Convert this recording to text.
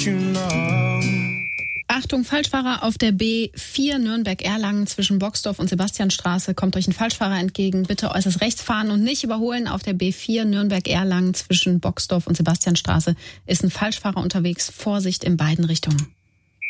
you know. Achtung, Falschfahrer auf der B4 Nürnberg-Erlangen zwischen Boxdorf und Sebastianstraße. Kommt euch ein Falschfahrer entgegen. Bitte äußerst rechts fahren und nicht überholen. Auf der B4 Nürnberg-Erlangen zwischen Boxdorf und Sebastianstraße ist ein Falschfahrer unterwegs. Vorsicht in beiden Richtungen.